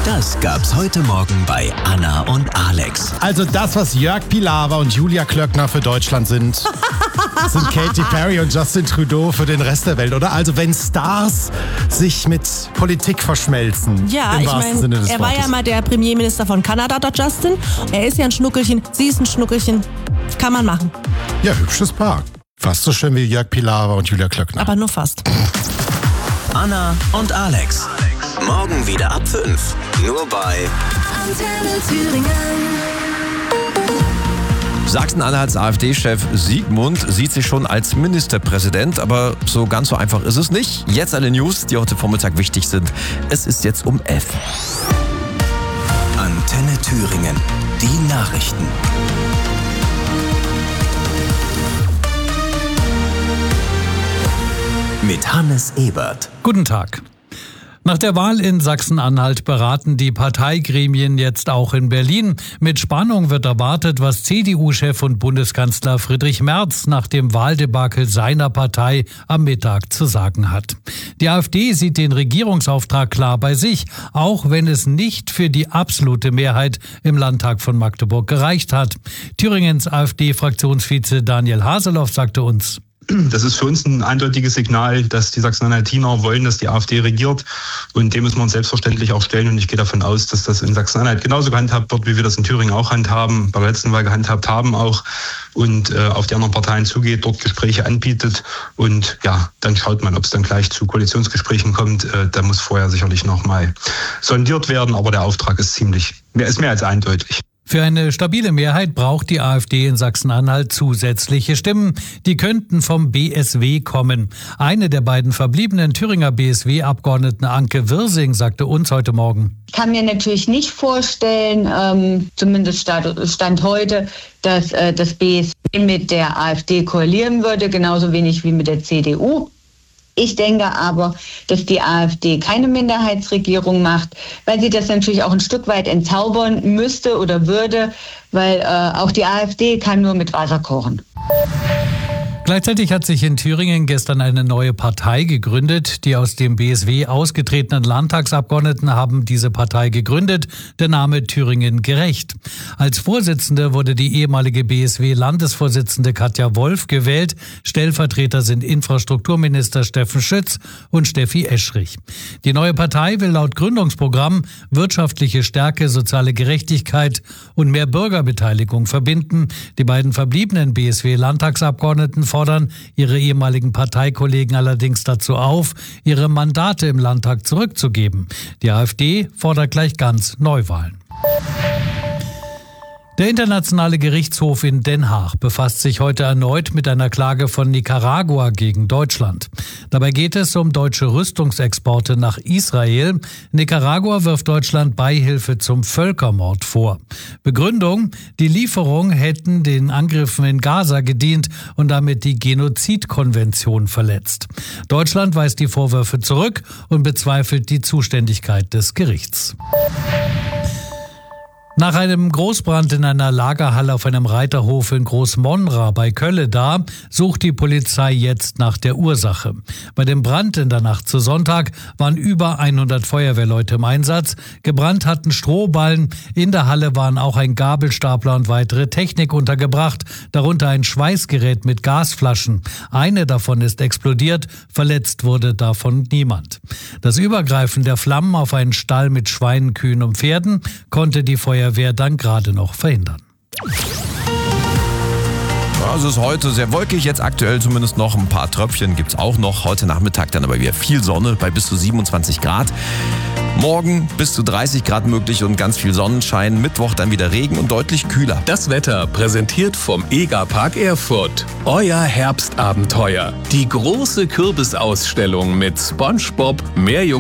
Das gab's heute Morgen bei Anna und Alex. Also das, was Jörg Pilawa und Julia Klöckner für Deutschland sind, sind Katy Perry und Justin Trudeau für den Rest der Welt, oder? Also wenn Stars sich mit Politik verschmelzen. Ja, im wahrsten Sinne des er war Wortes. ja mal der Premierminister von Kanada, der Justin. Er ist ja ein Schnuckelchen, sie ist ein Schnuckelchen. Kann man machen. Ja, hübsches Paar. Fast so schön wie Jörg Pilawa und Julia Klöckner. Aber nur fast. Anna und Alex. Morgen wieder ab 5. Nur bei Antenne Thüringen. Sachsen-Anhalts AfD-Chef Siegmund sieht sich schon als Ministerpräsident, aber so ganz so einfach ist es nicht. Jetzt alle News, die heute Vormittag wichtig sind. Es ist jetzt um 11. Antenne Thüringen. Die Nachrichten. Mit Hannes Ebert. Guten Tag. Nach der Wahl in Sachsen-Anhalt beraten die Parteigremien jetzt auch in Berlin. Mit Spannung wird erwartet, was CDU-Chef und Bundeskanzler Friedrich Merz nach dem Wahldebakel seiner Partei am Mittag zu sagen hat. Die AfD sieht den Regierungsauftrag klar bei sich, auch wenn es nicht für die absolute Mehrheit im Landtag von Magdeburg gereicht hat. Thüringens AfD-Fraktionsvize Daniel Haseloff sagte uns: Das ist für uns ein eindeutiges Signal, dass die Sachsen-Anhaltiner wollen, dass die AfD regiert. Und dem müssen wir uns selbstverständlich auch stellen. Und ich gehe davon aus, dass das in Sachsen-Anhalt genauso gehandhabt wird, wie wir das in Thüringen auch handhaben, bei der letzten Wahl gehandhabt haben auch. Und auf die anderen Parteien zugeht, dort Gespräche anbietet. Und ja, dann schaut man, ob es dann gleich zu Koalitionsgesprächen kommt. Da muss vorher sicherlich nochmal sondiert werden. Aber der Auftrag ist mehr als eindeutig. Für eine stabile Mehrheit braucht die AfD in Sachsen-Anhalt zusätzliche Stimmen. Die könnten vom BSW kommen. Eine der beiden verbliebenen Thüringer BSW-Abgeordneten, Anke Wirsing, sagte uns heute Morgen: Ich kann mir natürlich nicht vorstellen, zumindest Stand heute, dass das BSW mit der AfD koalieren würde, genauso wenig wie mit der CDU. Ich denke aber, dass die AfD keine Minderheitsregierung macht, weil sie das natürlich auch ein Stück weit entzaubern müsste oder würde, weil auch die AfD kann nur mit Wasser kochen. Gleichzeitig hat sich in Thüringen gestern eine neue Partei gegründet. Die aus dem BSW ausgetretenen Landtagsabgeordneten haben diese Partei gegründet. Der Name Thüringen gerecht. Als Vorsitzende wurde die ehemalige BSW-Landesvorsitzende Katja Wolf gewählt. Stellvertreter sind Infrastrukturminister Steffen Schütz und Steffi Eschrich. Die neue Partei will laut Gründungsprogramm wirtschaftliche Stärke, soziale Gerechtigkeit und mehr Bürgerbeteiligung verbinden. Die beiden verbliebenen BSW-Landtagsabgeordneten fordern ihre ehemaligen Parteikollegen allerdings dazu auf, ihre Mandate im Landtag zurückzugeben. Die AfD fordert gleich ganz Neuwahlen. Der Internationale Gerichtshof in Den Haag befasst sich heute erneut mit einer Klage von Nicaragua gegen Deutschland. Dabei geht es um deutsche Rüstungsexporte nach Israel. Nicaragua wirft Deutschland Beihilfe zum Völkermord vor. Begründung: Die Lieferungen hätten den Angriffen in Gaza gedient und damit die Genozidkonvention verletzt. Deutschland weist die Vorwürfe zurück und bezweifelt die Zuständigkeit des Gerichts. Nach einem Großbrand in einer Lagerhalle auf einem Reiterhof in Großmonra bei Kölleda sucht die Polizei jetzt nach der Ursache. Bei dem Brand in der Nacht zu Sonntag waren über 100 Feuerwehrleute im Einsatz. Gebrannt hatten Strohballen. In der Halle waren auch ein Gabelstapler und weitere Technik untergebracht, darunter ein Schweißgerät mit Gasflaschen. Eine davon ist explodiert, verletzt wurde davon niemand. Das Übergreifen der Flammen auf einen Stall mit Schweinen, Kühen und Pferden konnte die Feuerwehr dann gerade noch verhindern. Ja, es ist heute sehr wolkig, jetzt aktuell zumindest noch. Ein paar Tröpfchen gibt es auch noch. Heute Nachmittag dann aber wieder viel Sonne bei bis zu 27 Grad. Morgen bis zu 30 Grad möglich und ganz viel Sonnenschein. Mittwoch dann wieder Regen und deutlich kühler. Das Wetter präsentiert vom EGA-Park Erfurt. Euer Herbstabenteuer. Die große Kürbisausstellung mit SpongeBob,